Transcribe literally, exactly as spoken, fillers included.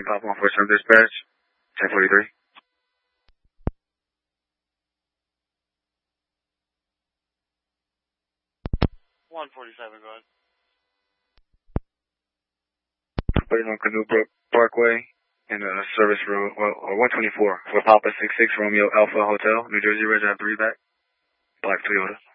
Pop one four seven dispatch, ten forty-three. one forty-seven, go ahead. Putting on Canoe Brook Parkway in the service road, well, or one twenty-four for Papa six six Romeo Alpha Hotel, New Jersey, Red Drive three back. Black Toyota.